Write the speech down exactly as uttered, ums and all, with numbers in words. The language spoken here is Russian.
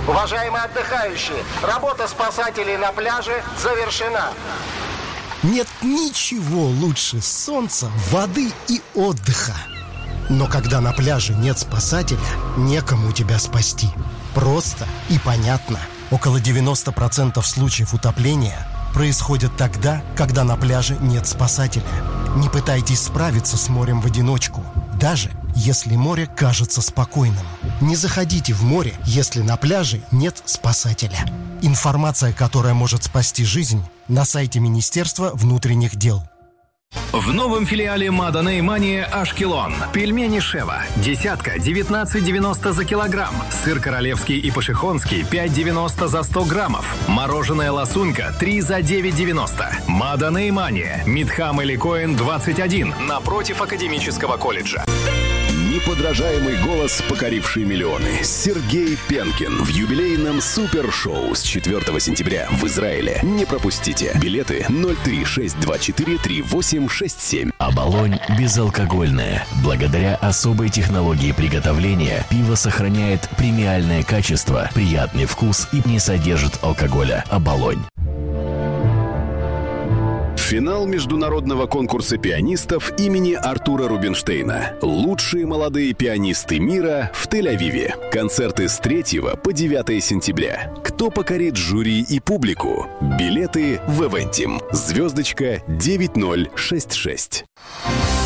Уважаемые отдыхающие, работа спасателей на пляже завершена. Нет ничего лучше солнца, воды и отдыха. Но когда на пляже нет спасателя, некому тебя спасти. Просто и понятно. Около девяносто процентов случаев утопления происходят тогда, когда на пляже нет спасателя. Не пытайтесь справиться с морем в одиночку, даже если море кажется спокойным. Не заходите в море, если на пляже нет спасателя. Информация, которая может спасти жизнь, на сайте Министерства внутренних дел. В новом филиале Маданей Мания Ашкелон. Пельмени Шева. Десятка девятнадцать девяносто за килограмм. Сыр королевский и пашихонский пять девяносто за сто граммов. Мороженое ласунка три за девять девяносто. Маданей Мания. Мидхам или Коэн двадцать один. Напротив Академического колледжа. Неподражаемый голос, покоривший миллионы. Сергей Пенкин в юбилейном супершоу с четвёртого сентября в Израиле. Не пропустите. Билеты ноль три шесть два четыре три восемь шесть семь. Оболонь безалкогольное. Благодаря особой технологии приготовления пиво сохраняет премиальное качество, приятный вкус и не содержит алкоголя. Оболонь. Финал международного конкурса пианистов имени Артура Рубинштейна. Лучшие молодые пианисты мира в Тель-Авиве. Концерты с третьего по девятое сентября. Кто покорит жюри и публику? Билеты в Эвентим. Звездочка девять ноль шесть шесть.